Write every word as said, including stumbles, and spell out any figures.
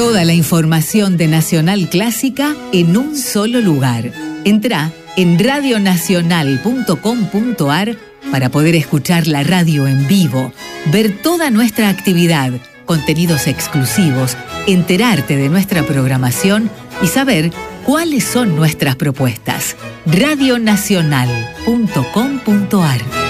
Toda la información de Nacional Clásica en un solo lugar. Entrá en radio nacional punto com punto a r para poder escuchar la radio en vivo, ver toda nuestra actividad, contenidos exclusivos, enterarte de nuestra programación y saber cuáles son nuestras propuestas. radio nacional punto com punto a r